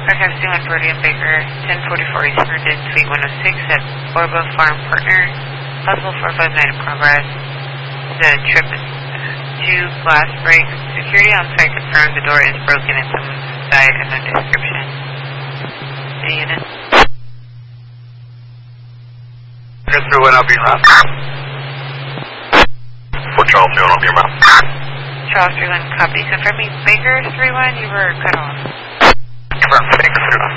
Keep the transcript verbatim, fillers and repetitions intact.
Forecasting on Brody and Baker, ten forty-four East Virgin, Suite one oh six at Orba Farm Partner. Possible four five nine in progress. The trip is two glass breaks. Security on site confirmed the door is broken and someone's inside and no description. The unit. Just through it, I'll be left. For Charles, three one, I'll be your mouth. Charles three one, copy. Confirming Baker three one, you were cut off. Confirm Baker three one.